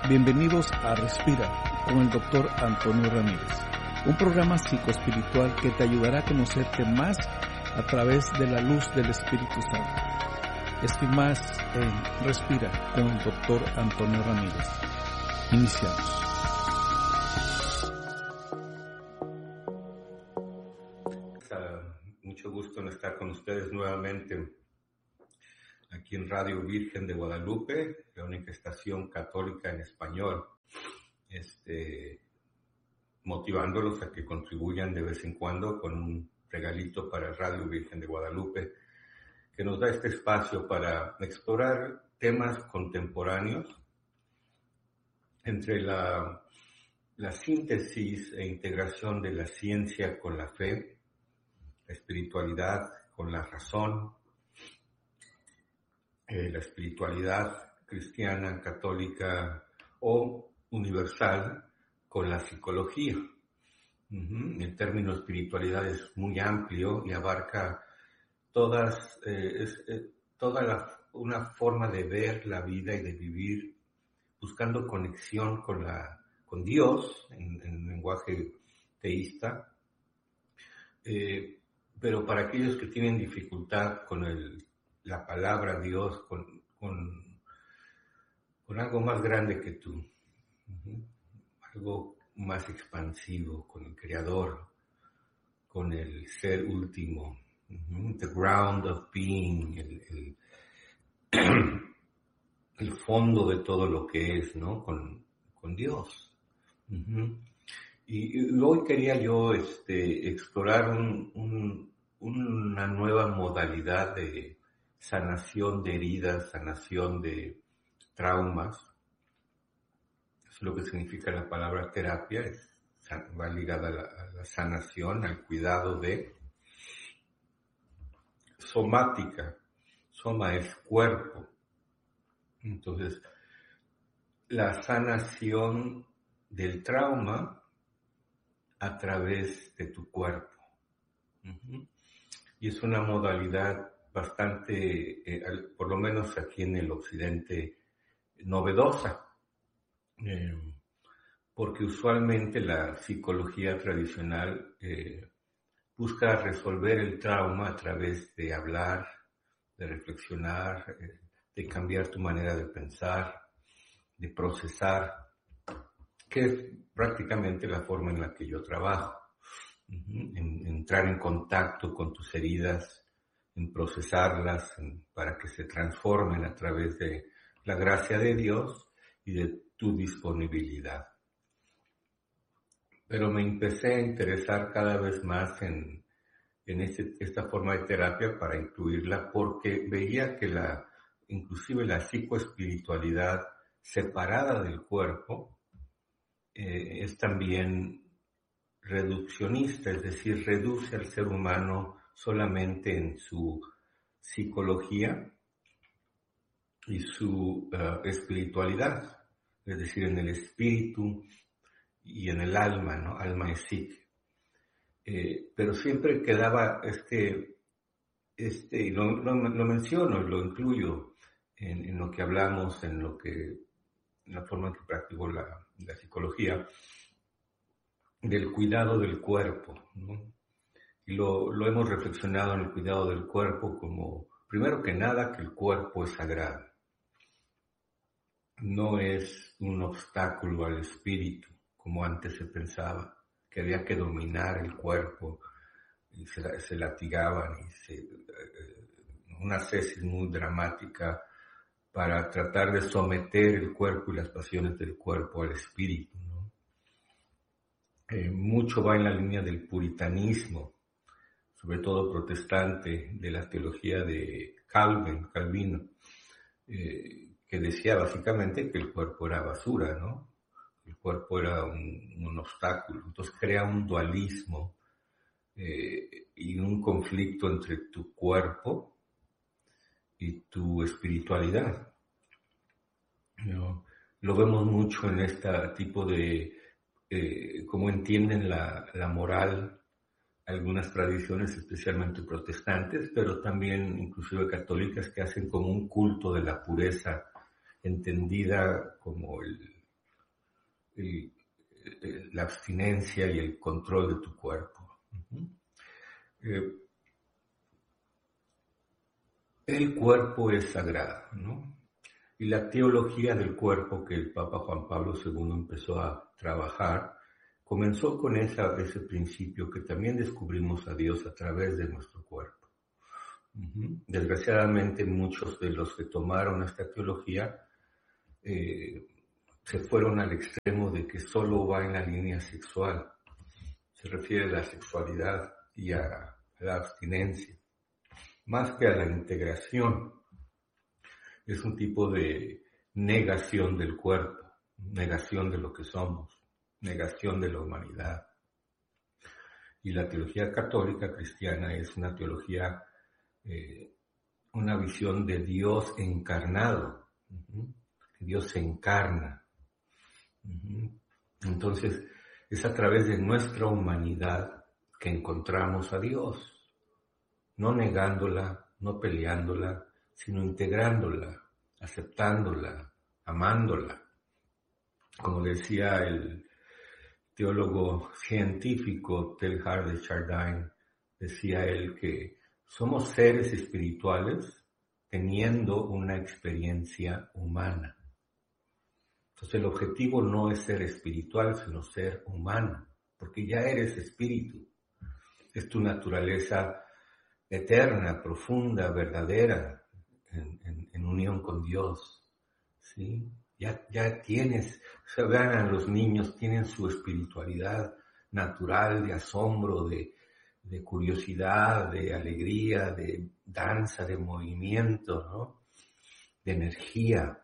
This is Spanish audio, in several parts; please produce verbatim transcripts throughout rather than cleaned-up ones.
Bienvenidos a Respira con el doctor Antonio Ramírez, un programa psicoespiritual que te ayudará a conocerte más a través de la luz del Espíritu Santo. Estoy más en Respira con el doctor Antonio Ramírez. Iniciamos. Mucho gusto en estar con ustedes nuevamente aquí en Radio Virgen de Guadalupe, la única estación católica en español, este, motivándolos a que contribuyan de vez en cuando con un regalito para Radio Virgen de Guadalupe, que nos da este espacio para explorar temas contemporáneos entre la, la síntesis e integración de la ciencia con la fe, la espiritualidad con la razón, eh, la espiritualidad cristiana, católica o universal con la psicología. Uh-huh. El término espiritualidad es muy amplio y abarca todas, eh, es, eh, toda la, una forma de ver la vida y de vivir buscando conexión con, la, con Dios en, en lenguaje teísta. Eh, Pero para aquellos que tienen dificultad con el, la palabra Dios, con, con, con algo más grande que tú, uh-huh, algo más expansivo, con el Creador, con el Ser Último, uh-huh, the ground of being, el, el, el fondo de todo lo que es, ¿no? Con, con Dios. Uh-huh. Y, y hoy quería yo este, explorar un, un, una nueva modalidad de sanación de heridas, sanación de traumas. Es lo que significa la palabra terapia, es, va ligada a la, a la sanación, al cuidado de somática. Soma es cuerpo. Entonces, la sanación del trauma a través de tu cuerpo. Uh-huh. Y es una modalidad bastante, eh, por lo menos aquí en el occidente, novedosa, eh, porque usualmente la psicología tradicional eh, busca resolver el trauma a través de hablar, de reflexionar, eh, de cambiar tu manera de pensar, de procesar, que es prácticamente la forma en la que yo trabajo. Uh-huh. En, entrar en contacto con tus heridas, en procesarlas, en, para que se transformen a través de la gracia de Dios y de tu disponibilidad. Pero me empecé a interesar cada vez más en, en este, esta forma de terapia para incluirla, porque veía que la, inclusive la psicoespiritualidad separada del cuerpo eh, es también reduccionista, es decir, reduce al ser humano solamente en su psicología y su uh, espiritualidad, es decir, en el espíritu y en el alma, ¿no? Alma y psique. Eh, pero siempre quedaba este, este y lo, lo, lo menciono, lo incluyo en, en lo que hablamos, en lo que, en la forma en que practico la, la psicología, del cuidado del cuerpo, ¿no? Y lo, lo hemos reflexionado en el cuidado del cuerpo como, primero que nada, que el cuerpo es sagrado. No es un obstáculo al espíritu, como antes se pensaba, que había que dominar el cuerpo, y se, se latigaban, y se, una tesis muy dramática para tratar de someter el cuerpo y las pasiones del cuerpo al espíritu, ¿no? Eh, mucho va en la línea del puritanismo, sobre todo protestante, de la teología de Calvin, Calvino, eh, que decía básicamente que el cuerpo era basura, ¿no? El cuerpo era un, un obstáculo. Entonces crea un dualismo eh, y un conflicto entre tu cuerpo y tu espiritualidad, ¿no? Lo vemos mucho en este tipo de Eh, cómo entienden la, la moral algunas tradiciones, especialmente protestantes, pero también inclusive católicas, que hacen como un culto de la pureza, entendida como el, el, el, la abstinencia y el control de tu cuerpo. Uh-huh. Eh, el cuerpo es sagrado, ¿no? Y la teología del cuerpo que el Papa Juan Pablo segundo empezó a trabajar, comenzó con esa, ese principio que también descubrimos a Dios a través de nuestro cuerpo. Uh-huh. Desgraciadamente muchos de los que tomaron esta teología eh, se fueron al extremo de que solo va en la línea sexual. Se refiere a la sexualidad y a la abstinencia, más que a la integración. Es un tipo de negación del cuerpo, negación de lo que somos, negación de la humanidad. Y la teología católica cristiana es una teología, eh, una visión de Dios encarnado. Uh-huh. Dios se encarna. Uh-huh. Entonces, es a través de nuestra humanidad que encontramos a Dios, no negándola, no peleándola, sino integrándola, aceptándola, amándola. Como decía el teólogo científico Teilhard de Chardin, decía él que somos seres espirituales teniendo una experiencia humana. Entonces el objetivo no es ser espiritual, sino ser humano, porque ya eres espíritu. Es tu naturaleza eterna, profunda, verdadera, en, en, en unión con Dios, ¿sí? Ya, ya tienes, o sea, vean a los niños, tienen su espiritualidad natural, de asombro, de, de curiosidad, de alegría, de danza, de movimiento, ¿no? De energía,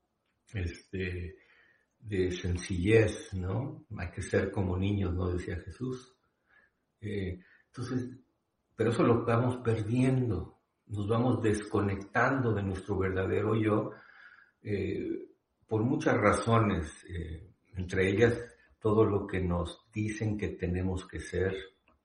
este, de sencillez, ¿no? Hay que ser como niños, ¿no? Decía Jesús. Eh, entonces, pero eso lo vamos perdiendo, nos vamos desconectando de nuestro verdadero yo, eh, por muchas razones, eh, entre ellas todo lo que nos dicen que tenemos que ser,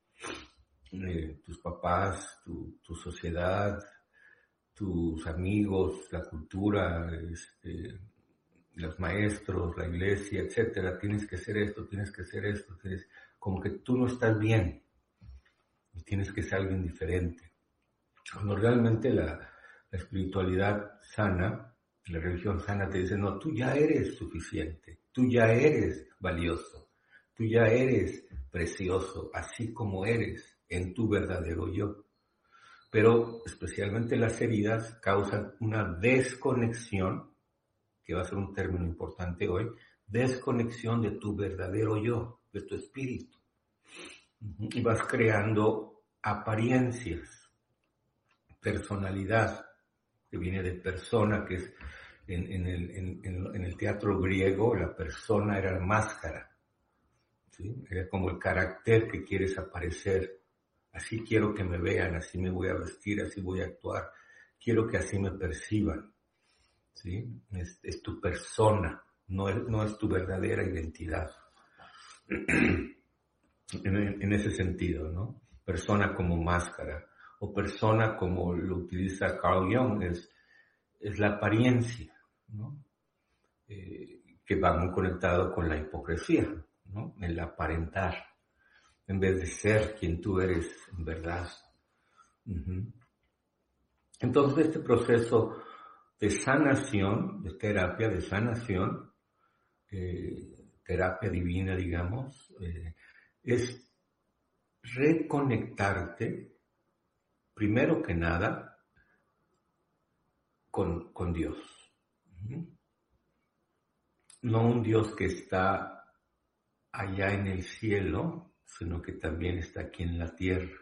eh, tus papás, tu, tu sociedad, tus amigos, la cultura, este, los maestros, la iglesia, etcétera. Tienes que ser esto, tienes que ser esto, tienes, como que tú no estás bien y tienes que ser alguien diferente. Cuando realmente la, la espiritualidad sana, la religión sana te dice, no, tú ya eres suficiente, tú ya eres valioso, tú ya eres precioso, así como eres en tu verdadero yo. Pero especialmente las heridas causan una desconexión, que va a ser un término importante hoy, desconexión de tu verdadero yo, de tu espíritu. Y vas creando apariencias, personalidad, que viene de persona, que es en, en, el, en, en el teatro griego, la persona era la máscara, ¿sí? Era como el carácter que quieres aparecer. Así quiero que me vean, así me voy a vestir, así voy a actuar, quiero que así me perciban, ¿sí? Es, es tu persona, no es, no es tu verdadera identidad. En, en ese sentido, ¿no? Persona como máscara, o persona como lo utiliza Carl Jung, es, es la apariencia, ¿no? Eh, que va muy conectado con la hipocresía, ¿no? El aparentar, en vez de ser quien tú eres en verdad. Uh-huh. Entonces este proceso de sanación, de terapia, de sanación, eh, terapia divina, digamos, eh, es reconectarte, primero que nada, con, con Dios. Uh-huh. No un Dios que está allá en el cielo, sino que también está aquí en la tierra.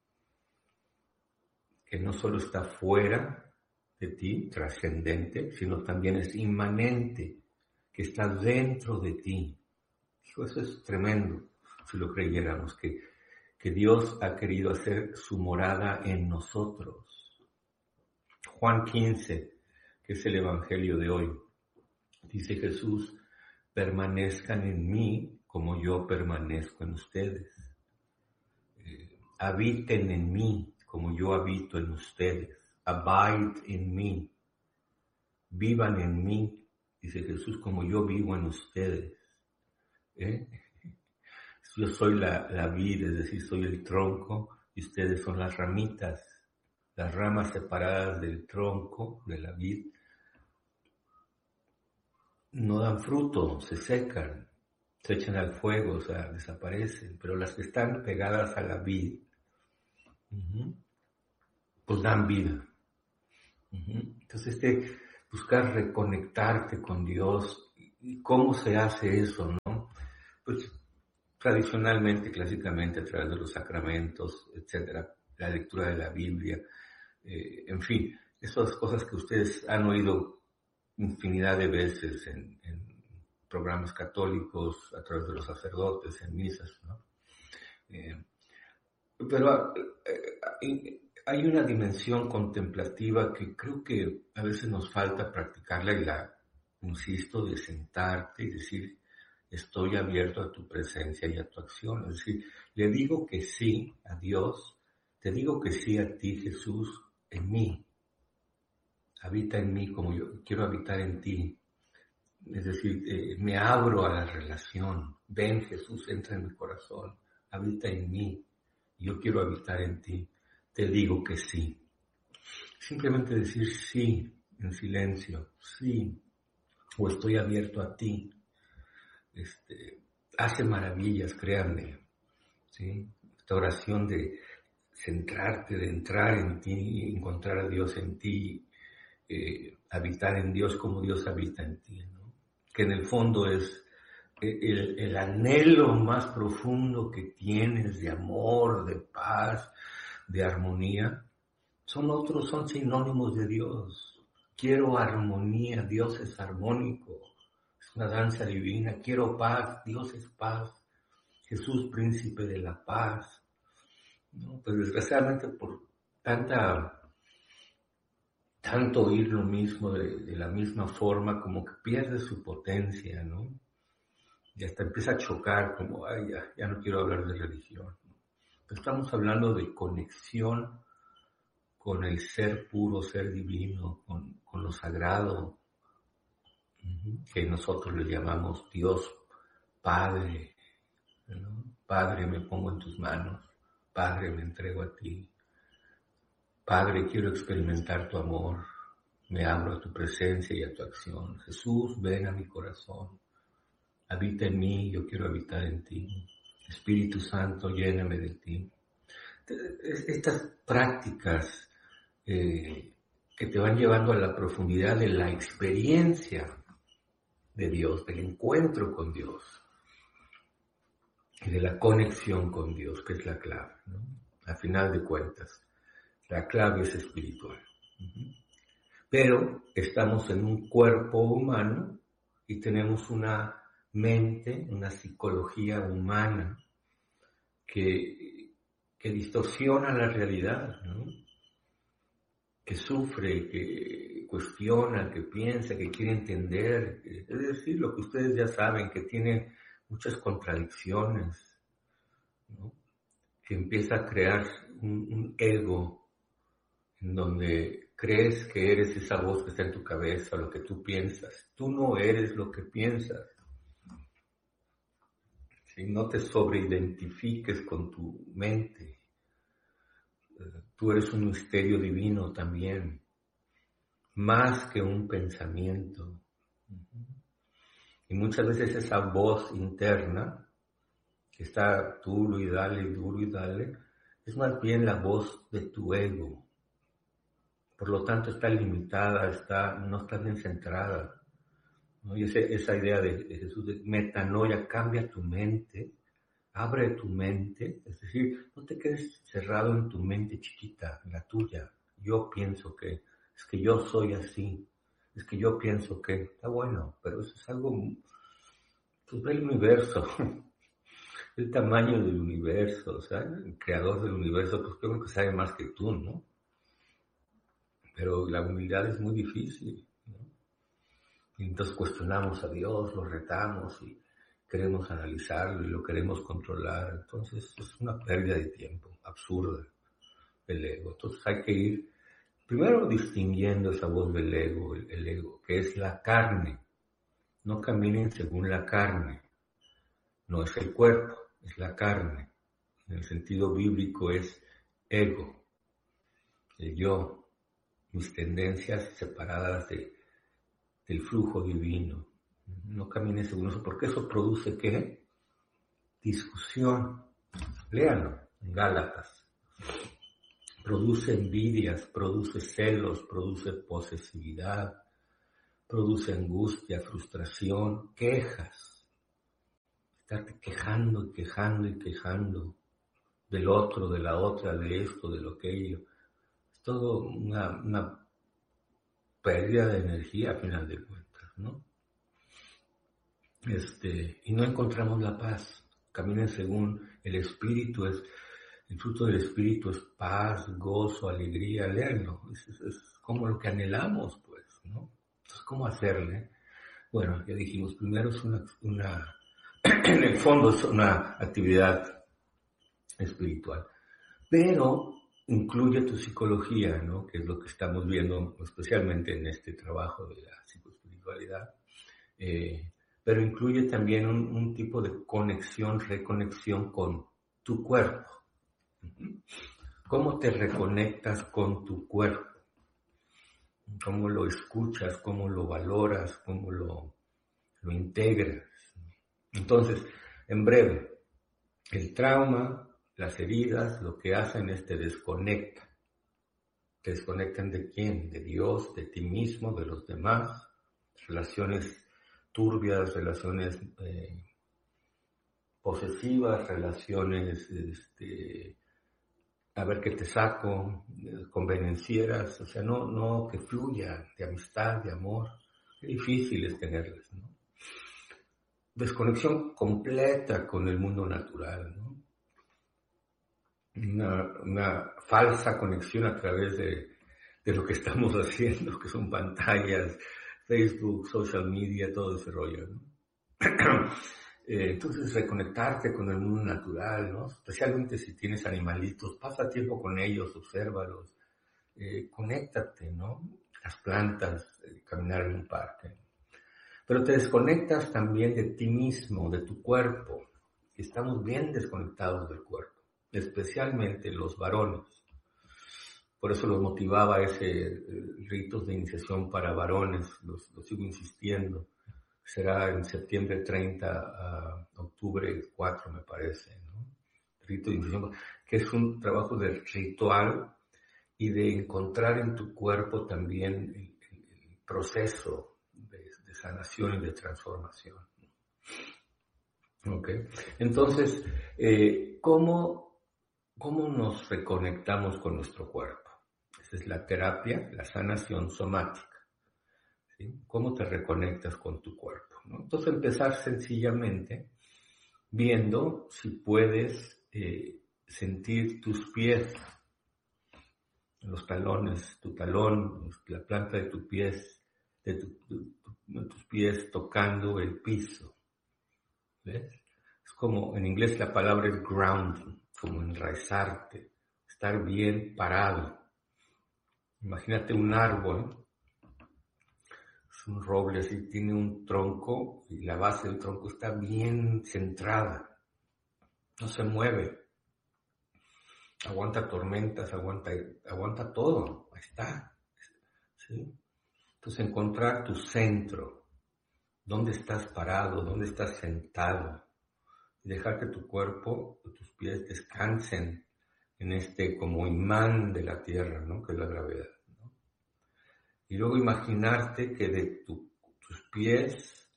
Que no solo está fuera de ti, trascendente, sino también es inmanente, que está dentro de ti. Eso es tremendo, si lo creyéramos, que, que Dios ha querido hacer su morada en nosotros. Juan quince, que es el evangelio de hoy, dice Jesús, permanezcan en mí como yo permanezco en ustedes. Eh, habiten en mí como yo habito en ustedes. Abide in me. Vivan en mí, dice Jesús, como yo vivo en ustedes. ¿eh? Yo soy la, la vid, es decir, soy el tronco y ustedes son las ramitas, las ramas separadas del tronco, de la vid, no dan fruto, se secan, se echan al fuego, o sea, desaparecen, pero las que están pegadas a la vid, uh-huh, pues dan vida. Uh-huh. Entonces, este, buscar reconectarte con Dios, ¿y cómo se hace eso, no? Pues tradicionalmente, clásicamente, a través de los sacramentos, etcétera, la lectura de la Biblia, eh, en fin, esas cosas que ustedes han oído infinidad de veces en, en programas católicos, a través de los sacerdotes, en misas, ¿no? Eh, pero eh, hay una dimensión contemplativa que creo que a veces nos falta practicarla y la, insisto, de sentarte y decir, estoy abierto a tu presencia y a tu acción. Es decir, le digo que sí a Dios, te digo que sí a ti, Jesús, en mí. Habita en mí como yo quiero habitar en ti. Es decir, eh, me abro a la relación. Ven, Jesús, entra en mi corazón. Habita en mí. Yo quiero habitar en ti. Te digo que sí. Simplemente decir sí en silencio. Sí. O estoy abierto a ti. Este, hace maravillas, créanme. ¿Sí? Esta oración de centrarte, de entrar en ti, encontrar a Dios en ti, Eh, habitar en Dios como Dios habita en ti, ¿no? Que en el fondo es el, el anhelo más profundo que tienes de amor, de paz, de armonía, son otros, son sinónimos de Dios. Quiero armonía, Dios es armónico, es una danza divina. Quiero paz, Dios es paz, Jesús, príncipe de la paz, ¿no? Pues desgraciadamente por tanta tanto oír lo mismo de, de la misma forma, como que pierde su potencia, ¿no? Y hasta empieza a chocar, como, ay, ya, ya no quiero hablar de religión. Pero estamos hablando de conexión con el ser puro, ser divino, con, con lo sagrado, uh-huh, que nosotros le llamamos Dios Padre, ¿no? Padre, me pongo en tus manos, Padre, me entrego a ti. Padre, quiero experimentar tu amor, me abro a tu presencia y a tu acción. Jesús, ven a mi corazón, habita en mí, yo quiero habitar en ti. Espíritu Santo, lléname de ti. Estas prácticas eh, que te van llevando a la profundidad de la experiencia de Dios, del encuentro con Dios y de la conexión con Dios, que es la clave, ¿no? A final de cuentas. La clave es espiritual. Uh-huh. Pero estamos en un cuerpo humano y tenemos una mente, una psicología humana que, que distorsiona la realidad, ¿no? Que sufre, que cuestiona, que piensa, que quiere entender. Es decir, lo que ustedes ya saben, que tiene muchas contradicciones, ¿no? Que empieza a crear un, un ego en donde crees que eres esa voz que está en tu cabeza, lo que tú piensas. Tú no eres lo que piensas. Si no te sobreidentifiques con tu mente, tú eres un misterio divino también, más que un pensamiento. Y muchas veces esa voz interna, que está duro y dale, duro y dale, es más bien la voz de tu ego. Por lo tanto, está limitada, está, no está bien centrada, ¿no? Y ese, esa idea de, de Jesús de metanoia, cambia tu mente, abre tu mente, es decir, no te quedes cerrado en tu mente chiquita, en la tuya. Yo pienso que, es que yo soy así, es que yo pienso que, está bueno, pero eso es algo, pues ve el universo, el tamaño del universo, o sea, el creador del universo, pues creo que sabe más que tú, ¿no? Pero la humildad es muy difícil, ¿no? Y entonces cuestionamos a Dios, lo retamos y queremos analizarlo y lo queremos controlar. Entonces es una pérdida de tiempo absurda el ego. Entonces hay que ir primero distinguiendo esa voz del ego, el, el ego, que es la carne. No caminen según la carne. no es el cuerpo, es la carne. En el sentido bíblico es ego, el yo, mis tendencias separadas de, del flujo divino. No camines según eso, porque eso produce ¿qué? Discusión. Léanlo en Gálatas. Produce envidias, produce celos, produce posesividad, produce angustia, frustración, quejas. Estarte quejando y quejando y quejando del otro, de la otra, de esto, de lo aquello. Es todo una, una pérdida de energía a final de cuentas, ¿no? Este, y no encontramos la paz. Caminen según el Espíritu, es el fruto del Espíritu es paz, gozo, alegría, léanlo. Es, es, es como lo que anhelamos, pues, ¿no? Entonces, ¿cómo hacerle? Bueno, ya dijimos, primero es una, una en el fondo es una actividad espiritual, pero incluye tu psicología, ¿no? Que es lo que estamos viendo especialmente en este trabajo de la psicoespiritualidad, eh, pero incluye también un, un tipo de conexión, reconexión con tu cuerpo. ¿Cómo te reconectas con tu cuerpo? ¿Cómo lo escuchas? ¿Cómo lo valoras? ¿Cómo lo, lo integras? Entonces, en breve, el trauma, las heridas, lo que hacen es te desconectan. ¿Te desconectan de quién? De Dios, de ti mismo, de los demás. Relaciones turbias, relaciones eh, posesivas, relaciones, este, a ver qué te saco, convenencieras, o sea, no, no que fluya de amistad, de amor. Qué difícil es tenerlas, ¿no? Desconexión completa con el mundo natural, ¿no? Una, una falsa conexión a través de, de lo que estamos haciendo, que son pantallas, Facebook, social media, todo ese rollo, ¿no? eh, entonces, reconectarte con el mundo natural, ¿no? Especialmente si tienes animalitos, pasa tiempo con ellos, obsérvalos, eh, conéctate, ¿no? Las plantas, eh, caminar en un parque. Pero te desconectas también de ti mismo, de tu cuerpo. Estamos bien desconectados del cuerpo, especialmente los varones. Por eso los motivaba ese eh, ritos de iniciación para varones, los, los sigo insistiendo. Será en septiembre treinta a octubre cuatro, me parece, ¿no? Rito de iniciación, que es un trabajo de ritual y de encontrar en tu cuerpo también el, el, el proceso de, de sanación y de transformación. ¿Ok? Entonces, eh, ¿cómo, ¿cómo nos reconectamos con nuestro cuerpo? Esa es la terapia, la sanación somática. ¿Sí? ¿Cómo te reconectas con tu cuerpo, ¿no? Entonces, empezar sencillamente viendo si puedes eh, sentir tus pies, los talones, tu talón, la planta de, tu pies, de, tu, de, de tus pies tocando el piso. ¿Ves? Es como, en inglés la palabra es grounding, como enraizarte, estar bien parado. Imagínate un árbol, es un roble así, tiene un tronco y la base del tronco está bien centrada, no se mueve, aguanta tormentas, aguanta, aguanta todo, ahí está, ¿sí? Entonces encontrar tu centro, dónde estás parado, dónde estás sentado, y dejar que tu cuerpo, tus pies descansen en este como imán de la tierra, ¿no? Que es la gravedad, ¿no? Y luego imaginarte que de tu, tus pies,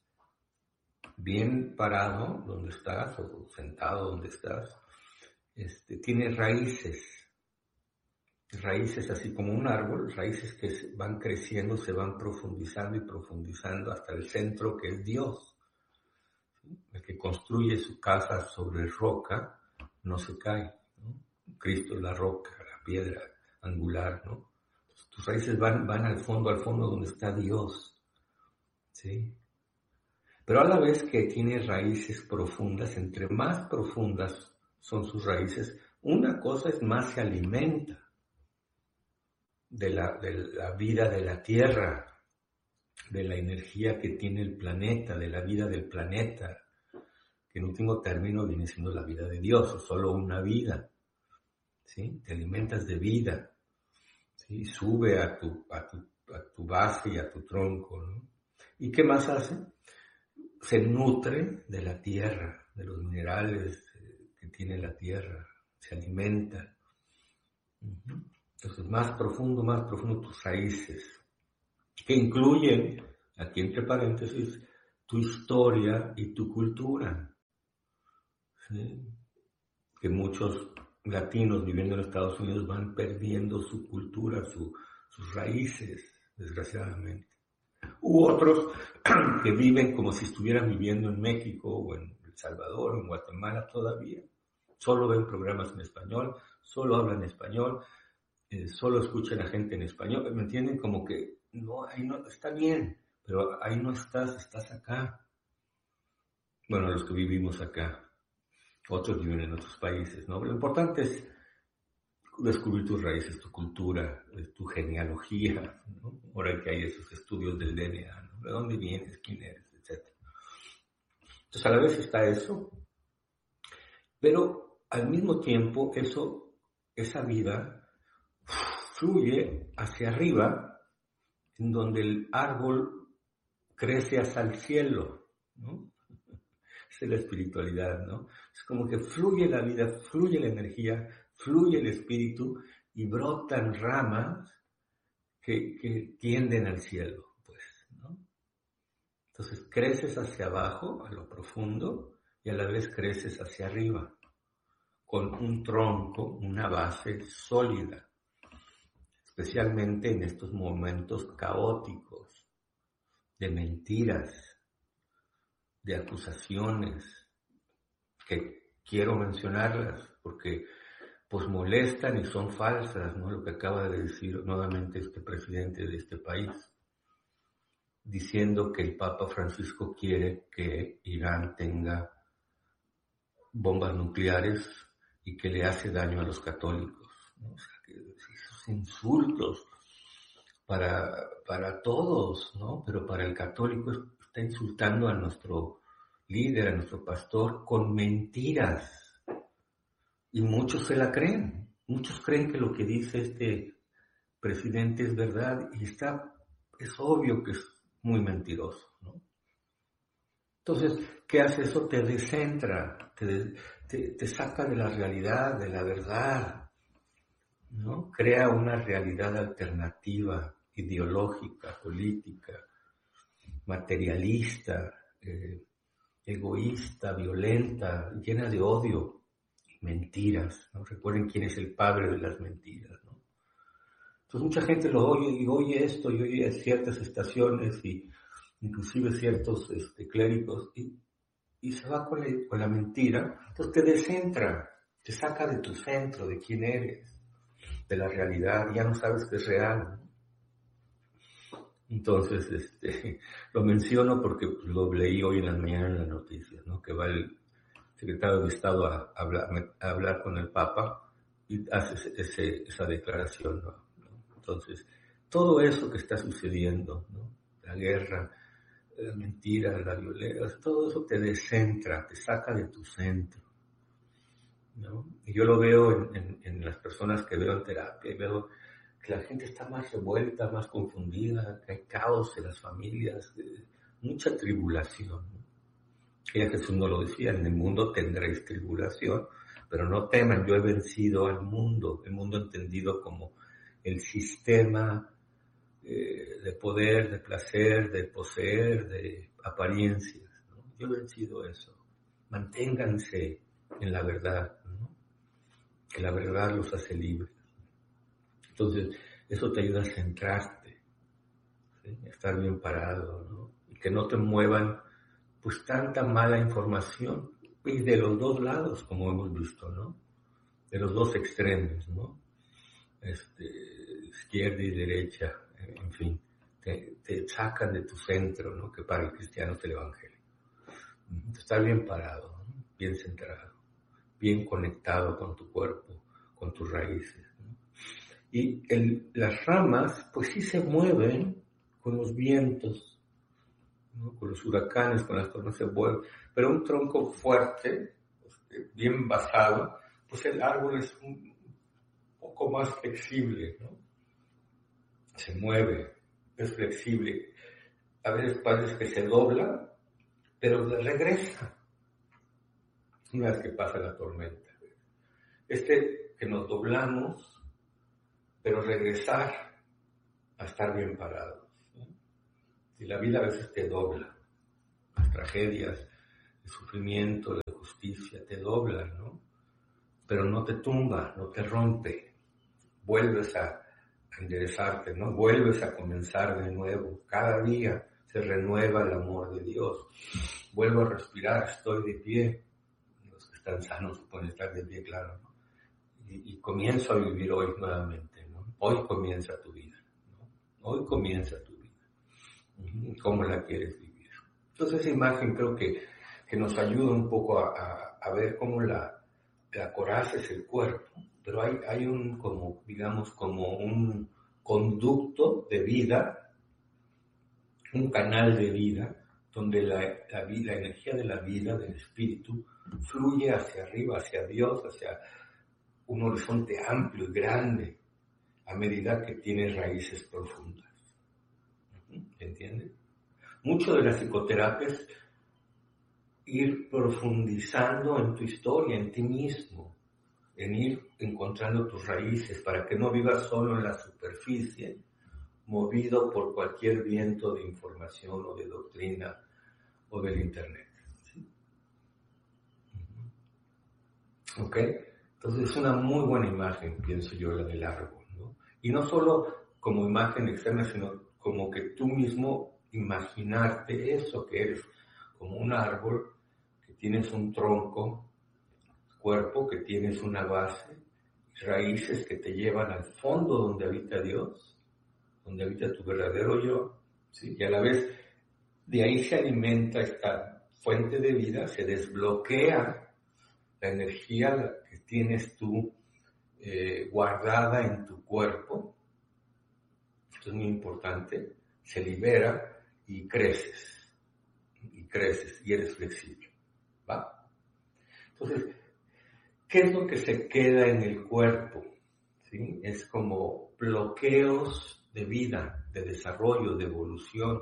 bien parado donde estás, o sentado donde estás, este, tiene raíces, raíces así como un árbol, raíces que van creciendo, se van profundizando y profundizando hasta el centro que es Dios. ¿Sí? El que construye su casa sobre roca no se cae, ¿no? Cristo es la roca, la piedra angular, ¿no? Entonces, tus raíces van, van al fondo, al fondo donde está Dios, ¿sí? Pero a la vez que tiene raíces profundas, entre más profundas son sus raíces, una cosa es más se alimenta de la, de la vida de la Tierra, de la energía que tiene el planeta, de la vida del planeta, que en último término viene siendo la vida de Dios, o solo una vida, ¿sí? Te alimentas de vida, ¿sí? Sube a tu, a tu, a tu base y a tu tronco, ¿no? ¿Y qué más hace? Se nutre de la tierra, de los minerales que tiene la tierra, se alimenta. Entonces, más profundo, más profundo tus raíces, que incluyen, aquí entre paréntesis, tu historia y tu cultura. ¿Sí? Que muchos latinos viviendo en Estados Unidos van perdiendo su cultura, su, sus raíces, desgraciadamente. U otros que viven como si estuvieran viviendo en México o en El Salvador o en Guatemala todavía. Solo ven programas en español, solo hablan español, eh, solo escuchan a gente en español. ¿Me entienden? Como que no, ahí no está bien, pero ahí no estás, estás acá. Bueno, los que vivimos acá. Otros viven en otros países, ¿no? Lo importante es descubrir tus raíces, tu cultura, tu genealogía, ¿no? Ahora que hay esos estudios del D N A, ¿no? ¿De dónde vienes? ¿Quién eres? Etcétera. Entonces, a la vez está eso, pero al mismo tiempo, eso, esa vida fluye hacia arriba, en donde el árbol crece hasta el cielo, ¿no? Esa es la espiritualidad, ¿no? Es como que fluye la vida, fluye la energía, fluye el espíritu y brotan ramas que, que tienden al cielo, pues, ¿no? Entonces creces hacia abajo, a lo profundo, y a la vez creces hacia arriba, con un tronco, una base sólida, especialmente en estos momentos caóticos, de mentiras, de acusaciones, que quiero mencionarlas porque pues molestan y son falsas, ¿no? Lo que acaba de decir nuevamente este presidente de este país, diciendo que el Papa Francisco quiere que Irán tenga bombas nucleares y que le hace daño a los católicos, ¿no? O sea, que esos insultos para, para todos, ¿no? Pero para el católico está insultando a nuestro líder, a nuestro pastor, con mentiras. Y muchos se la creen. Muchos creen que lo que dice este presidente es verdad y está, es obvio que es muy mentiroso, ¿no? Entonces, ¿qué hace eso? Te descentra, te, te, te saca de la realidad, de la verdad, ¿no? Crea una realidad alternativa, ideológica, política, materialista, eh, egoísta, violenta, llena de odio, mentiras, ¿no? Recuerden quién es el padre de las mentiras, ¿no? Entonces mucha gente lo oye y oye esto y oye ciertas estaciones y inclusive ciertos este, clérigos y, y se va con, el, con la mentira, entonces te descentra, te saca de tu centro, de quién eres, de la realidad, ya no sabes que es real, ¿no? Entonces, este, lo menciono porque lo leí hoy en la mañana en las noticias, ¿no? Que va el secretario de Estado a hablar, a hablar con el Papa y hace ese, esa declaración, ¿no? Entonces, todo eso que está sucediendo, ¿no? La guerra, la mentira, la violencia, todo eso te descentra, te saca de tu centro, ¿no? Y yo lo veo en, en, en las personas que veo en terapia, y veo que la gente está más revuelta, más confundida, que hay caos en las familias, mucha tribulación, ¿no? Ya Jesús no lo decía, en el mundo tendréis tribulación, pero no teman, yo he vencido al mundo, el mundo entendido como el sistema eh, de poder, de placer, de poseer, de apariencias, ¿no? Yo he vencido eso. Manténganse en la verdad, ¿no? Que la verdad los hace libres. Entonces, eso te ayuda a centrarte, ¿sí? A estar bien parado, ¿no? Y que no te muevan, pues, tanta mala información, y de los dos lados, como hemos visto, ¿no? De los dos extremos, ¿no? Este, izquierda y derecha, en fin, te, te sacan de tu centro, ¿no? Que para el cristiano es el Evangelio. Estar bien parado, ¿no? Bien centrado, bien conectado con tu cuerpo, con tus raíces, ¿no? Y el, las ramas, pues sí se mueven con los vientos, ¿no? Con los huracanes, con las tormentas se vuelve. Pero un tronco fuerte, bien basado, pues el árbol es un poco más flexible, ¿no? Se mueve, es flexible. A veces parece que se dobla, pero regresa una vez que pasa la tormenta. Este que nos doblamos, pero regresar a estar bien parados, ¿no? Y la vida a veces te dobla, las tragedias, el sufrimiento, la justicia te doblan, ¿no? Pero no te tumba, no te rompe, vuelves a, a enderezarte, ¿no? Vuelves a comenzar de nuevo, cada día se renueva el amor de Dios, vuelvo a respirar, estoy de pie, los que están sanos pueden estar de pie, claro, ¿no? Y, y comienzo a vivir hoy nuevamente, ¿no? Hoy comienza tu vida, ¿no? Hoy comienza tu vida, ¿cómo la quieres vivir? Entonces esa imagen creo que, que nos ayuda un poco a, a, a ver cómo la, la coraza es el cuerpo, pero hay, hay un, como, digamos, como un conducto de vida, un canal de vida, donde la, la, vida, la energía de la vida, del espíritu, fluye hacia arriba, hacia Dios, hacia un horizonte amplio y grande, a medida que tiene raíces profundas. ¿Entiendes? Mucho de la psicoterapia es ir profundizando en tu historia, en ti mismo, en ir encontrando tus raíces, para que no vivas solo en la superficie, movido por cualquier viento de información o de doctrina o del internet. ¿Sí? ¿Ok? Entonces es una muy buena imagen, pienso yo, la del árbol, ¿no? Y no solo como imagen externa, sino como que tú mismo imaginarte eso que eres, como un árbol, que tienes un tronco, cuerpo, que tienes una base, raíces que te llevan al fondo donde habita Dios, donde habita tu verdadero yo, ¿sí? Y a la vez de ahí se alimenta esta fuente de vida, se desbloquea la energía que tienes tú eh, guardada en tu cuerpo. Esto es muy importante, se libera y creces, y creces, y eres flexible, ¿va? Entonces, ¿qué es lo que se queda en el cuerpo? ¿Sí? Es como bloqueos de vida, de desarrollo, de evolución,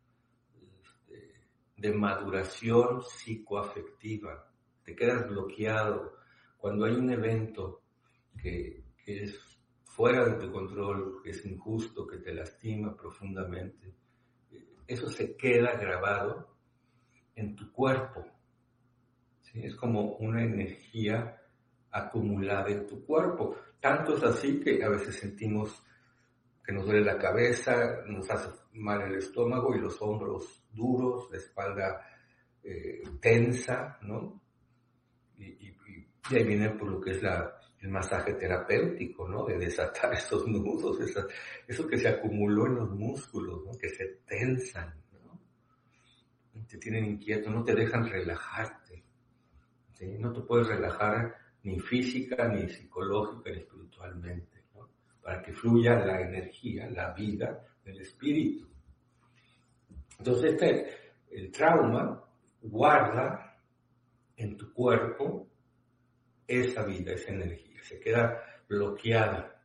de, de maduración psicoafectiva. Te quedas bloqueado cuando hay un evento que, que es fuera de tu control, que es injusto, que te lastima profundamente. Eso se queda grabado en tu cuerpo, ¿sí? Es como una energía acumulada en tu cuerpo. Tanto es así que a veces sentimos que nos duele la cabeza, nos hace mal el estómago y los hombros duros, la espalda eh, tensa, ¿no? Y, y, y ahí viene por lo que es la, el masaje terapéutico, ¿no? De desatar esos nudos, esa, eso que se acumuló en los músculos, ¿no? Que se tensan, ¿no? Te tienen inquieto, no te dejan relajarte, ¿sí? No te puedes relajar ni física, ni psicológica, ni espiritualmente, ¿no? Para que fluya la energía, la vida del espíritu. Entonces, este, el trauma guarda en tu cuerpo esa vida, esa energía, se queda bloqueada.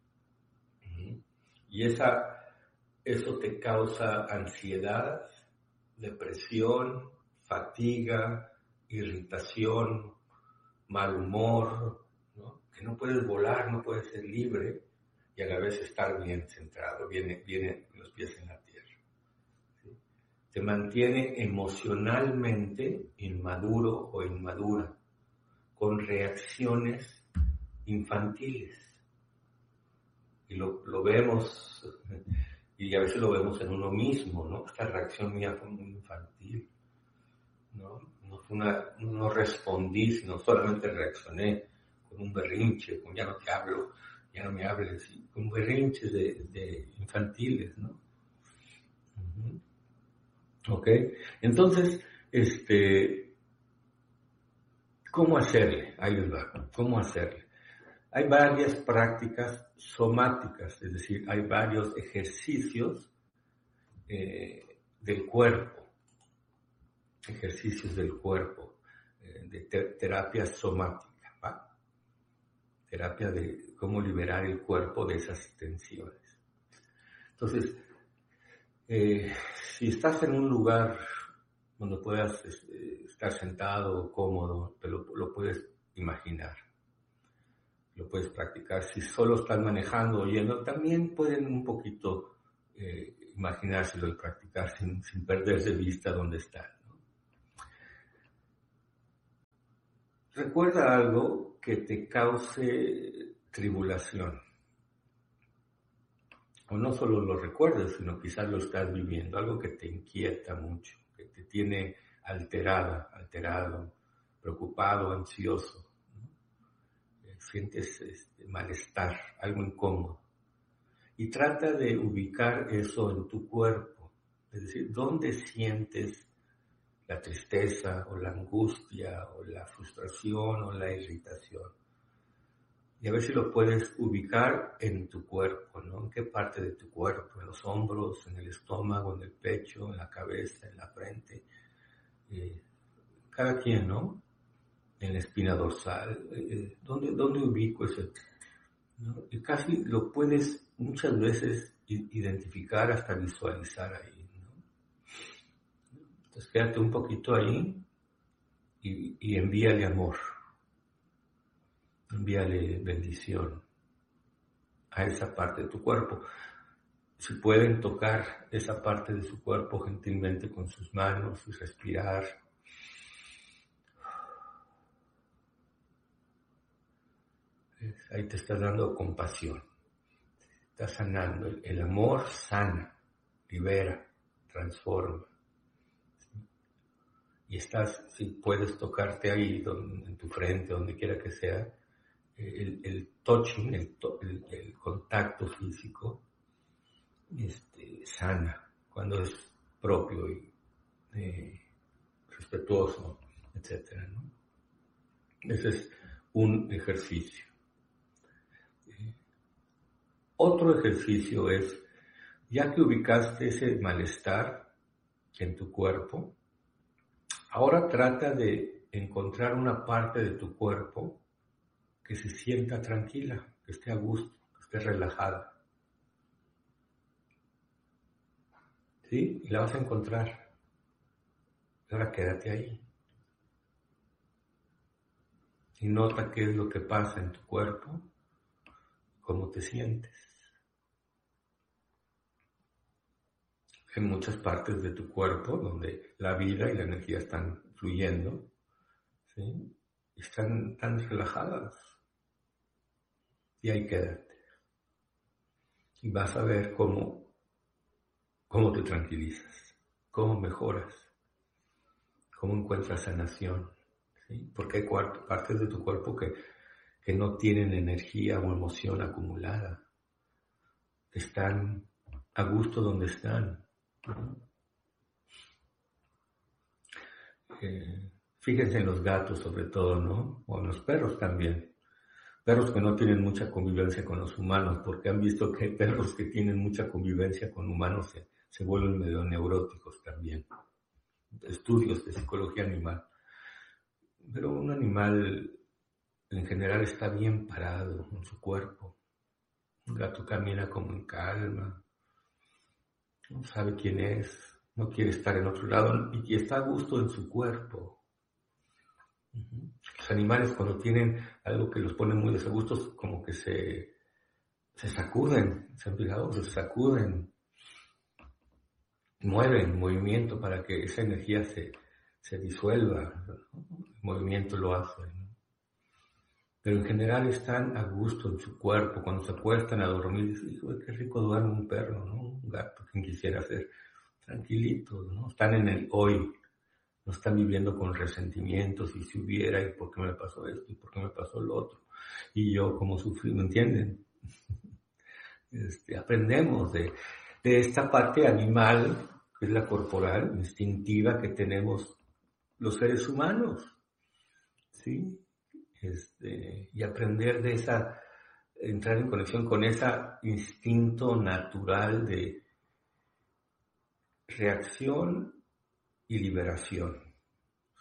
Y esa, eso te causa ansiedad, depresión, fatiga, irritación, mal humor, ¿no? Que no puedes volar, no puedes ser libre y a la vez estar bien centrado, viene, viene los pies en la tierra. ¿Sí? Te mantiene emocionalmente inmaduro o inmadura, con reacciones infantiles. Y lo, lo vemos, y a veces lo vemos en uno mismo, ¿no? Esta reacción mía fue muy infantil, ¿no? No, fue una, no respondí, sino solamente reaccioné con un berrinche, con ya no te hablo, ya no me hables, con berrinches de, de infantiles, ¿no? Uh-huh. ¿Ok? Entonces, este, ¿cómo hacerle? Ahí les va, ¿cómo hacerle? Hay varias prácticas somáticas, es decir, hay varios ejercicios eh, del cuerpo ejercicios del cuerpo, eh, de te- terapia somática, ¿va? Terapia de cómo liberar el cuerpo de esas tensiones. Entonces, eh, si estás en un lugar donde puedas eh, estar sentado o cómodo, te lo, lo puedes imaginar, lo puedes practicar. Si solo estás manejando o yendo, también pueden un poquito eh, imaginárselo y practicar sin, sin perder de vista dónde están, ¿no? Recuerda algo que te cause tribulación. O no solo lo recuerdes, sino quizás lo estás viviendo, algo que te inquieta mucho, que te tiene alterada, alterado, preocupado, ansioso, ¿no? Eh, Sientes este, malestar, algo incómodo. Y trata de ubicar eso en tu cuerpo, es decir, ¿dónde sientes la tristeza o la angustia o la frustración o la irritación? Y a ver si lo puedes ubicar en tu cuerpo, ¿no? ¿En qué parte de tu cuerpo? En los hombros, en el estómago, en el pecho, en la cabeza, en la frente. Eh, cada quien, ¿no? En la espina dorsal. Eh, ¿dónde, ¿Dónde ubico ese? ¿No? Y casi lo puedes muchas veces identificar, hasta visualizar ahí, ¿no? Entonces quédate un poquito ahí y, y envíale amor. Envíale bendición a esa parte de tu cuerpo. Si pueden tocar esa parte de su cuerpo gentilmente con sus manos y respirar. Ahí te estás dando compasión. Estás sanando. El amor sana, libera, transforma. Y estás, si puedes tocarte ahí, donde, en tu frente, donde quiera que sea, El, el touching, el, to, el, el contacto físico, este, sana, cuando es propio y eh, respetuoso, etcétera, ¿no? Ese es un ejercicio. Eh, otro ejercicio es, ya que ubicaste ese malestar en tu cuerpo, ahora trata de encontrar una parte de tu cuerpo que se sienta tranquila, que esté a gusto, que esté relajada. ¿Sí? Y la vas a encontrar. Y ahora quédate ahí. Y nota qué es lo que pasa en tu cuerpo, cómo te sientes. Hay muchas partes de tu cuerpo donde la vida y la energía están fluyendo, ¿sí? Y están tan relajadas. Y ahí quédate. Y vas a ver cómo, cómo te tranquilizas, cómo mejoras, cómo encuentras sanación, ¿sí? Porque hay partes de tu cuerpo que, que no tienen energía o emoción acumulada. Están a gusto donde están, ¿no? Eh, fíjense en los gatos sobre todo, ¿no? O en los perros también. Perros que no tienen mucha convivencia con los humanos, porque han visto que hay perros que tienen mucha convivencia con humanos se, se vuelven medio neuróticos también. Estudios de psicología animal. Pero un animal en general está bien parado en su cuerpo. Un gato camina como en calma, no sabe quién es, no quiere estar en otro lado y está a gusto en su cuerpo. Los animales, cuando tienen algo que los pone muy desagustos, como que se, se sacuden, se han fijado, se sacuden, mueven movimiento para que esa energía se, se disuelva, ¿no? El movimiento lo hace, ¿no? Pero en general están a gusto en su cuerpo. Cuando se acuestan a dormir, dicen, hijo, qué rico duerme un perro, ¿no? Un gato, quien quisiera ser tranquilitos, ¿no? Están en el hoy. No están viviendo con resentimientos, y si hubiera, y por qué me pasó esto, y por qué me pasó lo otro, y yo cómo sufrí, ¿me entienden? Este, aprendemos de, de esta parte animal, que es la corporal, instintiva, que tenemos los seres humanos, ¿sí? Este, y aprender de esa, entrar en conexión con ese instinto natural de reacción y liberación.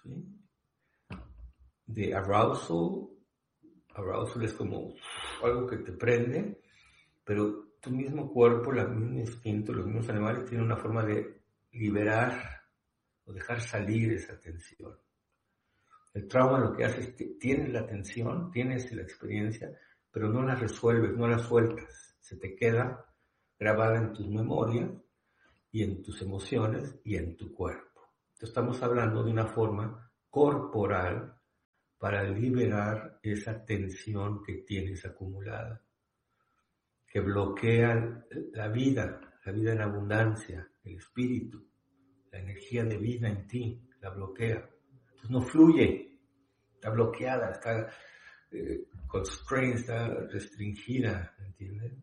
¿sí? De arousal. Arousal es como algo que te prende, pero tu mismo cuerpo, el mismo instinto, los mismos animales tienen una forma de liberar o dejar salir esa tensión. El trauma lo que hace es que tienes la tensión, tienes la experiencia, pero no la resuelves, no la sueltas. Se te queda grabada en tus memorias y en tus emociones y en tu cuerpo. Entonces estamos hablando de una forma corporal para liberar esa tensión que tienes acumulada, que bloquea la vida, la vida en abundancia, el espíritu, la energía de vida en ti, la bloquea. Entonces no fluye, está bloqueada, está eh, constrained, está restringida, ¿entiendes?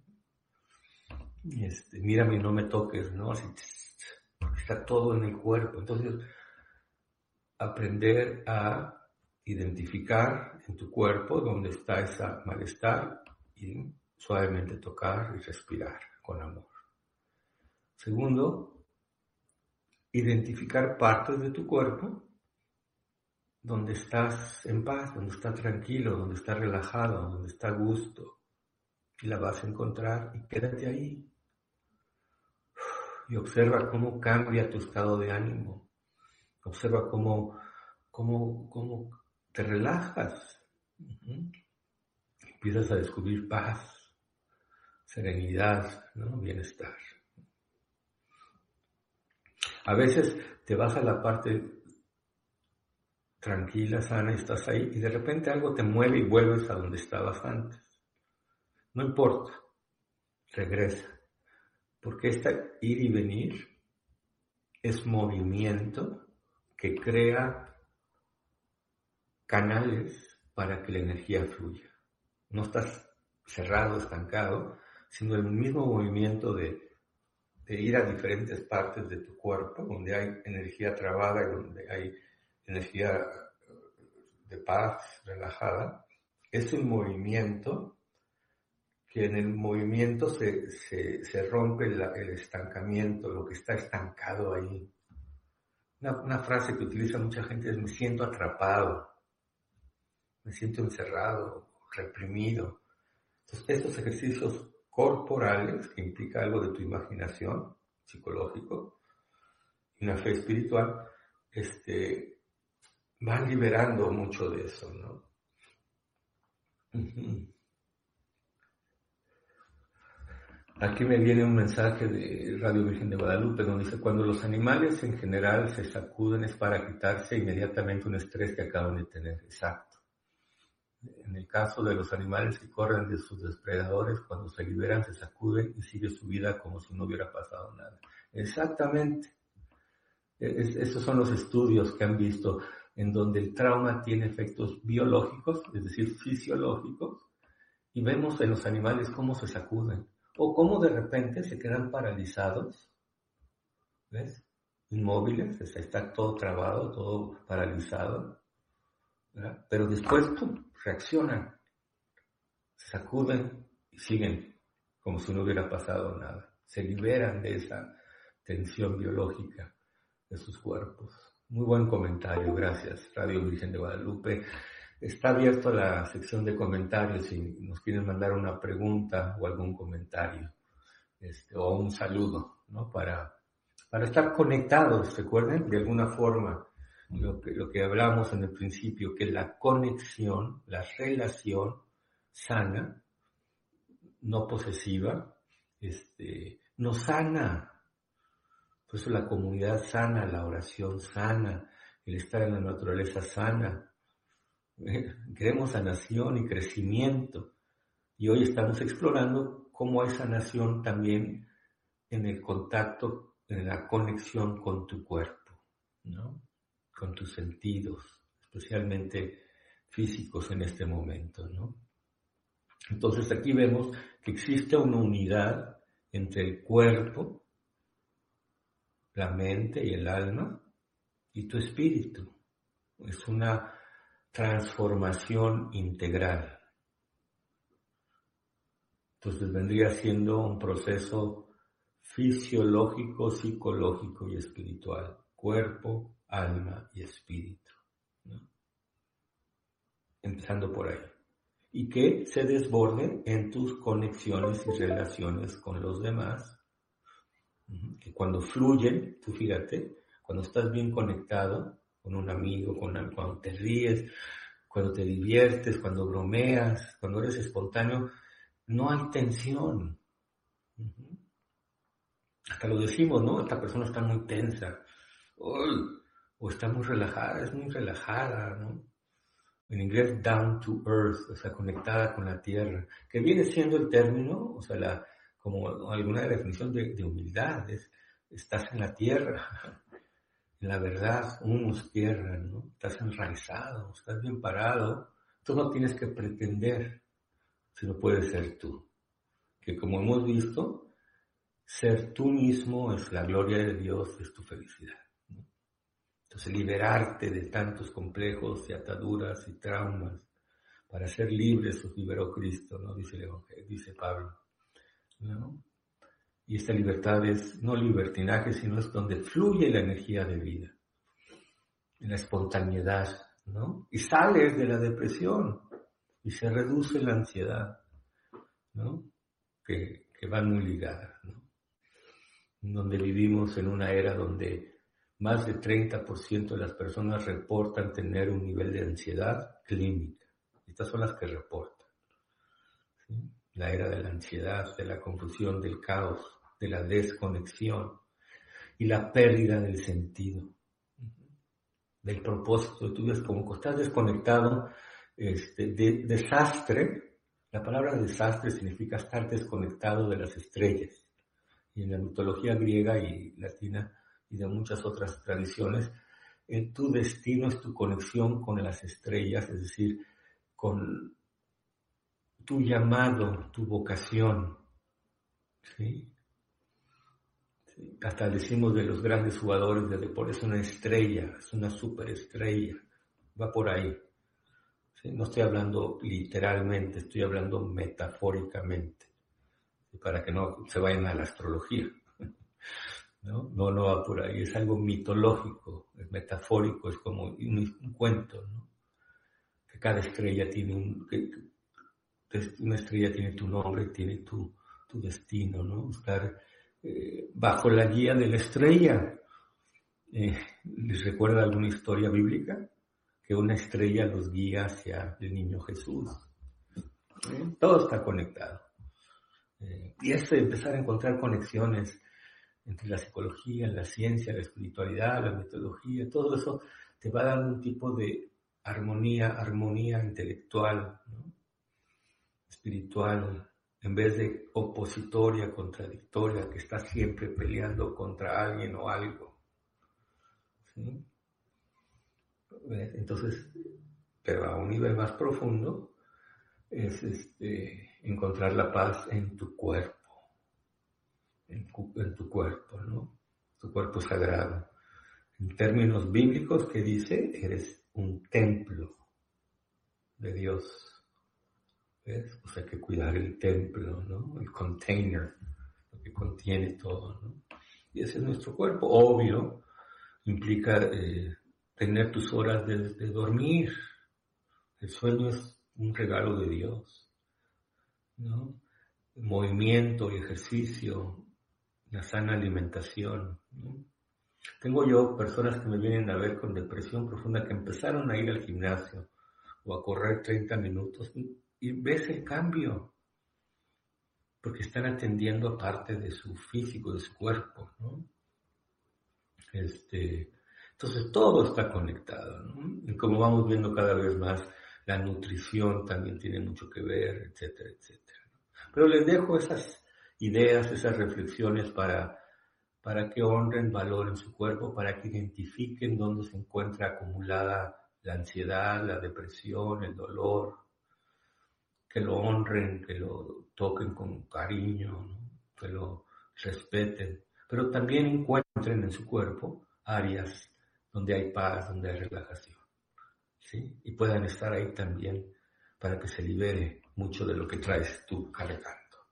Este, mírame y no me toques, ¿no? Así, porque está todo en el cuerpo. Entonces, aprender a identificar en tu cuerpo dónde está ese malestar y suavemente tocar y respirar con amor. Segundo, identificar partes de tu cuerpo donde estás en paz, donde estás tranquilo, donde estás relajado, donde está a gusto. Y la vas a encontrar y quédate ahí. Y observa cómo cambia tu estado de ánimo. Observa cómo, cómo, cómo te relajas. Uh-huh. Empiezas a descubrir paz, serenidad, ¿no? Bienestar. A veces te vas a la parte tranquila, sana, estás ahí y de repente algo te mueve y vuelves a donde estabas antes. No importa, regresa. Porque esta ir y venir es movimiento que crea canales para que la energía fluya. No estás cerrado, estancado, sino el mismo movimiento de, de ir a diferentes partes de tu cuerpo, donde hay energía trabada y donde hay energía de paz, relajada. Es un movimiento que en el movimiento se, se, se rompe la, el estancamiento, lo que está estancado ahí. Una, una frase que utiliza mucha gente es: me siento atrapado, me siento encerrado, reprimido. Entonces, estos ejercicios corporales, que implica algo de tu imaginación, psicológico, y una fe espiritual, este, van liberando mucho de eso, ¿no? Uh-huh. Aquí me viene un mensaje de Radio Virgen de Guadalupe donde dice: cuando los animales en general se sacuden es para quitarse inmediatamente un estrés que acaban de tener. Exacto. En el caso de los animales que corren de sus depredadores, cuando se liberan se sacuden y sigue su vida como si no hubiera pasado nada. Exactamente. Es, esos son los estudios que han visto en donde el trauma tiene efectos biológicos, es decir, fisiológicos, y vemos en los animales cómo se sacuden. O cómo de repente se quedan paralizados, ¿ves? Inmóviles, está todo trabado, todo paralizado, ¿verdad? Pero después, ¡pum!, reaccionan, se sacuden y siguen como si no hubiera pasado nada. Se liberan de esa tensión biológica de sus cuerpos. Muy buen comentario, gracias, Radio Virgen de Guadalupe. Está abierto la sección de comentarios si nos quieren mandar una pregunta o algún comentario, este, o un saludo, ¿no? Para, para estar conectados, recuerden, de alguna forma, lo que, lo que hablamos en el principio, que la conexión, la relación sana, no posesiva, este, nos sana. Por eso la comunidad sana, la oración sana, el estar en la naturaleza sana. Queremos sanación y crecimiento, y hoy estamos explorando cómo hay sanación también en el contacto, en la conexión con tu cuerpo, ¿no? Con tus sentidos, especialmente físicos en este momento, ¿no? Entonces aquí vemos que existe una unidad entre el cuerpo, la mente y el alma y tu espíritu. Es una transformación integral. Entonces vendría siendo un proceso fisiológico, psicológico y espiritual. Cuerpo, alma y espíritu. empezando por ahí. Y que se desborde en tus conexiones y relaciones con los demás. Que cuando fluyen, tú fíjate, cuando estás bien conectado con un amigo, con alguien, cuando te ríes, cuando te diviertes, cuando bromeas, cuando eres espontáneo, no hay tensión. Uh-huh. Hasta lo decimos, ¿no? Esta persona está muy tensa. Uy, o está muy relajada, es muy relajada, ¿no? En inglés, down to earth, o sea, conectada con la tierra, que viene siendo el término, o sea, la, como alguna definición de, de humildad, es, estás en la tierra, en la verdad, unos tierra, ¿no? Estás enraizado, estás bien parado, tú no tienes que pretender, sino puedes ser tú. Que como hemos visto, ser tú mismo es la gloria de Dios, es tu felicidad. Entonces, liberarte de tantos complejos y ataduras y traumas para ser libres, os liberó Cristo, ¿no? Dice el Evangelio, dice Pablo, ¿no? Y esta libertad es no libertinaje, sino es donde fluye la energía de vida, en la espontaneidad, ¿no? Y sales de la depresión y se reduce la ansiedad, ¿no? Que, que van muy ligadas, ¿no? Donde vivimos en una era donde más del treinta por ciento de las personas reportan tener un nivel de ansiedad clínica. Estas son las que reportan, ¿sí? La era de la ansiedad, de la confusión, del caos, de la desconexión y la pérdida del sentido, del propósito. Tú ves como que estás desconectado, este, de, desastre. La palabra desastre significa estar desconectado de las estrellas. Y en la mitología griega y latina y de muchas otras tradiciones, en tu destino es tu conexión con las estrellas, es decir, con tu llamado, tu vocación, ¿sí? ¿Sí? Hasta decimos de los grandes jugadores de deporte, es una estrella, es una superestrella, va por ahí, ¿sí? No estoy hablando literalmente, estoy hablando metafóricamente, ¿sí? Para que no se vayan a la astrología. ¿No? No, no va por ahí, es algo mitológico, es metafórico, es como un, un cuento, ¿no? Que cada estrella tiene un, que, que una estrella tiene tu nombre, tiene tu, tu destino, ¿no? Estar eh, bajo la guía de la estrella. Eh, ¿Les recuerda alguna historia bíblica? Que una estrella los guía hacia el niño Jesús. ¿Eh? Todo está conectado. Eh, y es empezar a encontrar conexiones entre la psicología, la ciencia, la espiritualidad, la metodología, todo eso te va dando un tipo de armonía, armonía intelectual, ¿no? Espiritual, en vez de opositoria, contradictoria, que está siempre peleando contra alguien o algo, ¿sí? Entonces, pero a un nivel más profundo, es este, encontrar la paz en tu cuerpo. En, en tu cuerpo, ¿no? Tu cuerpo sagrado. En términos bíblicos, que dice, eres un templo de Dios. ¿Ves? Pues hay que cuidar el templo, ¿no? El container, lo que contiene todo, ¿no? Y ese es nuestro cuerpo. Obvio, implica eh, tener tus horas de, de dormir. El sueño es un regalo de Dios, ¿no? El movimiento y ejercicio, la sana alimentación, ¿no? Tengo yo personas que me vienen a ver con depresión profunda que empezaron a ir al gimnasio o a correr treinta minutos y, y ves el cambio porque están atendiendo parte de su físico, de su cuerpo, ¿no? Este, entonces todo está conectado, ¿no? Y como vamos viendo cada vez más, la nutrición también tiene mucho que ver, etcétera, etcétera. Pero les dejo esas ideas, esas reflexiones para, para que honren valor en su cuerpo, para que identifiquen dónde se encuentra acumulada la ansiedad, la depresión, el dolor, que lo honren, que lo toquen con cariño, ¿no? Que lo respeten, pero también encuentren en su cuerpo áreas donde hay paz, donde hay relajación, ¿sí? Y puedan estar ahí también para que se libere mucho de lo que traes tú cargando.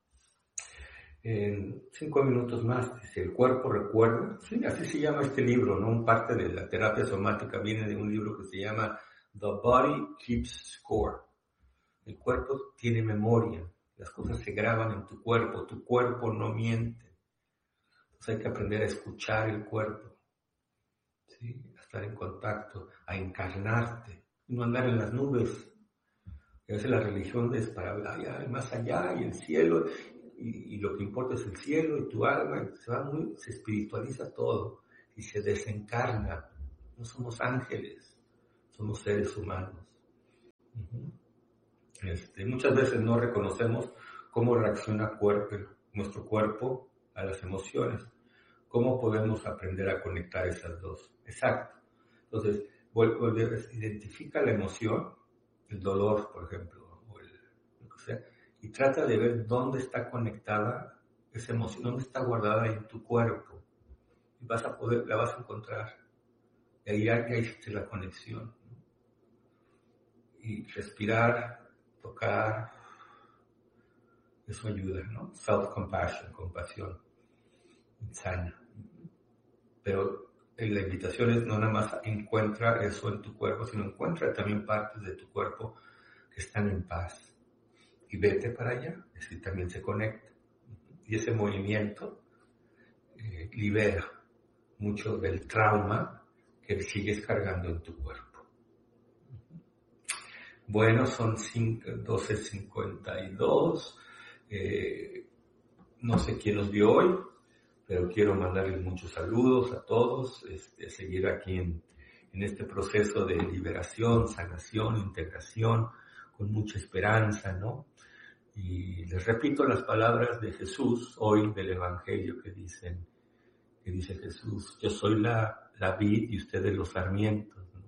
En cinco minutos más, dice, el cuerpo recuerda, sí, así se llama este libro, ¿no? Un parte de la terapia somática viene de un libro que se llama The body keeps score. El cuerpo tiene memoria. Las cosas se graban en tu cuerpo. Tu cuerpo no miente. Entonces hay que aprender a escuchar el cuerpo, ¿sí? A estar en contacto, a encarnarte, no andar en las nubes. A veces la religión es para allá, más allá, y el cielo, y, y lo que importa es el cielo y tu alma, y se va muy, se espiritualiza todo y se desencarna. No somos ángeles, somos seres humanos. Uh-huh. Este, muchas veces no reconocemos cómo reacciona cuerpo, nuestro cuerpo a las emociones. ¿Cómo podemos aprender a conectar esas dos? Exacto. Entonces, identifica la emoción, el dolor, por ejemplo, o el, lo que sea, y trata de ver dónde está conectada esa emoción, dónde está guardada en tu cuerpo. Y vas a poder, la vas a encontrar. Y ahí ya hiciste la conexión, ¿no? Y respirar, tocar, eso ayuda, ¿no? Self-compassion, compasión sana. Pero la invitación es no nada más encuentra eso en tu cuerpo, sino encuentra también partes de tu cuerpo que están en paz. Y vete para allá, así también se conecta. Y ese movimiento eh, libera mucho del trauma que sigues cargando en tu cuerpo. Bueno, son doce cincuenta y dos. Eh, no sé quién nos vio hoy, pero quiero mandarles muchos saludos a todos, este, seguir aquí en, en este proceso de liberación, sanación, integración, con mucha esperanza, ¿no? Y les repito las palabras de Jesús hoy del Evangelio que dicen, que dice Jesús: yo soy la, la vid y ustedes los sarmientos, ¿no?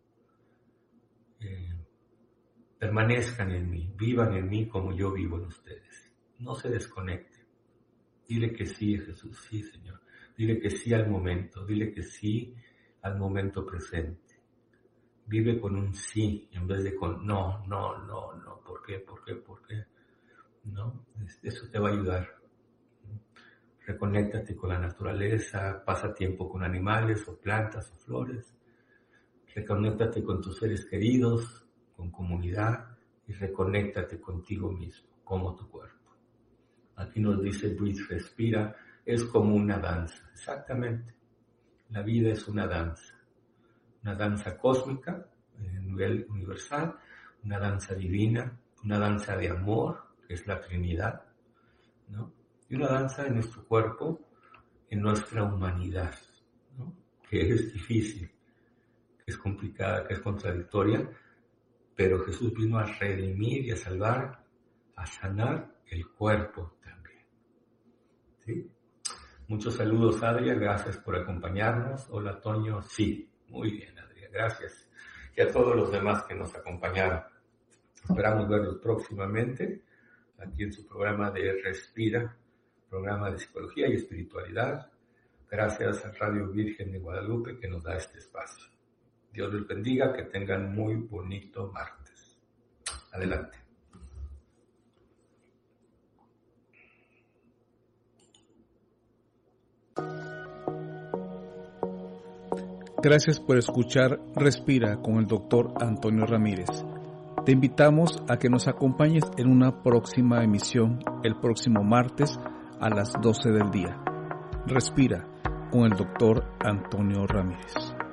Eh, permanezcan en mí, vivan en mí como yo vivo en ustedes. No se desconecten. Dile que sí, Jesús, sí, Señor. Dile que sí al momento, dile que sí al momento presente. Vive con un sí en vez de con no, no, no, no. ¿Por qué? ¿Por qué? ¿Por qué? ¿No? Eso te va a ayudar. Reconéctate con la naturaleza, pasa tiempo con animales o plantas o flores. Reconéctate con tus seres queridos, con comunidad, y reconéctate contigo mismo, como tu cuerpo. Aquí nos dice breathe, respira, es como una danza. Exactamente. La vida es una danza. Una danza cósmica, a nivel universal, una danza divina, una danza de amor, que es la Trinidad, ¿no? Y una danza en nuestro cuerpo, en nuestra humanidad, ¿no? Que es difícil, que es complicada, que es contradictoria, pero Jesús vino a redimir y a salvar, a sanar el cuerpo también. ¿Sí? Muchos saludos, Adria, gracias por acompañarnos. Hola, Toño, sí, muy bien, Adria, gracias. Y a todos los demás que nos acompañaron. Esperamos verlos próximamente aquí en su programa de Respira, programa de psicología y espiritualidad. Gracias a Radio Virgen de Guadalupe que nos da este espacio. Dios les bendiga, que tengan muy bonito martes. Adelante. Gracias por escuchar Respira con el doctor Antonio Ramírez. Te invitamos a que nos acompañes en una próxima emisión el próximo martes a las doce del día. Respira con el doctor Antonio Ramírez.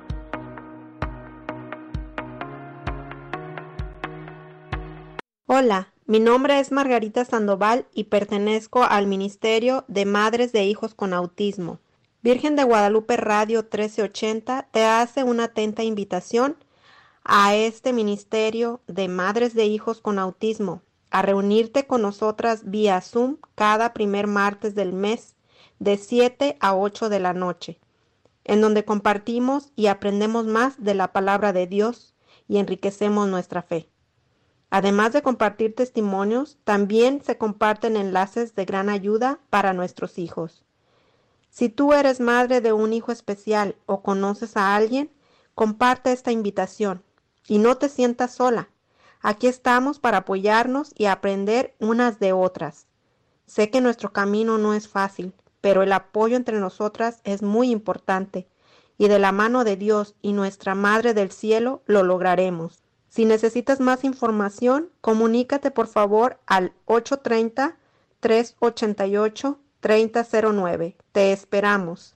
Hola, mi nombre es Margarita Sandoval y pertenezco al Ministerio de Madres de Hijos con Autismo. Virgen de Guadalupe Radio trece ochenta te hace una atenta invitación a este Ministerio de Madres de Hijos con Autismo, a reunirte con nosotras vía Zoom cada primer martes del mes de siete a ocho de la noche, en donde compartimos y aprendemos más de la palabra de Dios y enriquecemos nuestra fe. Además de compartir testimonios, también se comparten enlaces de gran ayuda para nuestros hijos. Si tú eres madre de un hijo especial o conoces a alguien, comparte esta invitación y no te sientas sola. Aquí estamos para apoyarnos y aprender unas de otras. Sé que nuestro camino no es fácil, pero el apoyo entre nosotras es muy importante y de la mano de Dios y nuestra Madre del Cielo lo lograremos. Si necesitas más información, comunícate por favor al ocho tres cero, tres ocho ocho, tres cero cero nueve. Te esperamos.